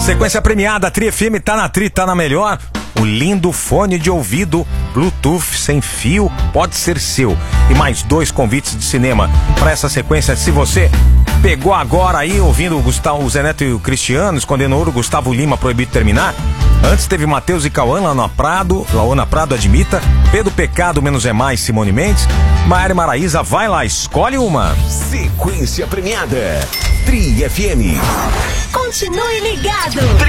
Sequência premiada, Tri FM tá na Tri, tá na melhor. O lindo fone de ouvido Bluetooth sem fio pode ser seu. E mais 2 convites de cinema para essa sequência. Se você pegou agora aí, ouvindo o Zé Neto e o Cristiano, Escondendo Ouro, Gustavo Lima, Proibido Terminar. Antes teve Matheus e Cauã, Laona Prado, Admita. Pedro Pecado, Menos é Mais, Simone Mendes. Maiara e Maraísa, vai lá, escolhe uma. Sequência premiada, Tri FM. Continue ligado.